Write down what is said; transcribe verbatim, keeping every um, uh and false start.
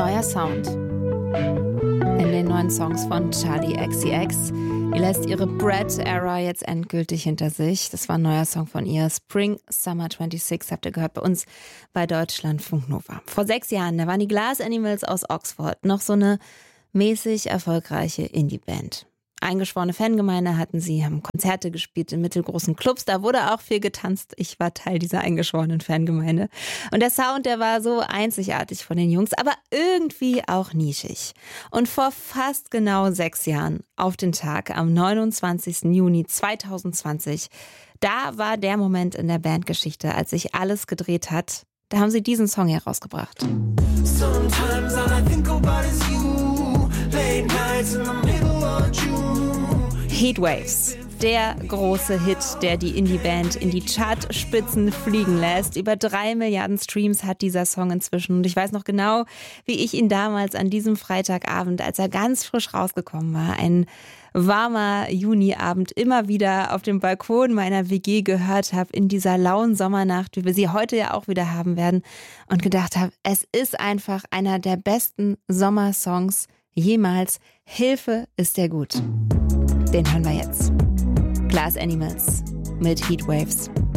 Neuer Sound in den neuen Songs von Charli X C X. Die lässt ihre Brat-Era jetzt endgültig hinter sich. Das war ein neuer Song von ihr. Spring Summer sechsundzwanzig habt ihr gehört bei uns bei Deutschlandfunk Nova. Vor sechs Jahren, da waren die Glass Animals aus Oxford noch so eine mäßig erfolgreiche Indie-Band. Eingeschworene Fangemeinde hatten sie, haben Konzerte gespielt in mittelgroßen Clubs. Da wurde auch viel getanzt. Ich war Teil dieser eingeschworenen Fangemeinde. Und der Sound, der war so einzigartig von den Jungs, aber irgendwie auch nischig. Und vor fast genau sechs Jahren, auf den Tag am neunundzwanzigsten Juni zweitausendzwanzig, da war der Moment in der Bandgeschichte, als sich alles gedreht hat. Da haben sie diesen Song herausgebracht. Sometimes all I think about is you. Late nights in the middle of June. Heatwaves, der große Hit, der die Indie-Band in die Chartspitzen fliegen lässt. Über drei Milliarden Streams hat dieser Song inzwischen. Und ich weiß noch genau, wie ich ihn damals an diesem Freitagabend, als er ganz frisch rausgekommen war, ein warmer Juniabend, immer wieder auf dem Balkon meiner W G gehört habe, in dieser lauen Sommernacht, wie wir sie heute ja auch wieder haben werden, und gedacht habe, es ist einfach einer der besten Sommersongs jemals. Hilfe, ist der gut. Den hören wir jetzt. Glass Animals mit Heatwaves.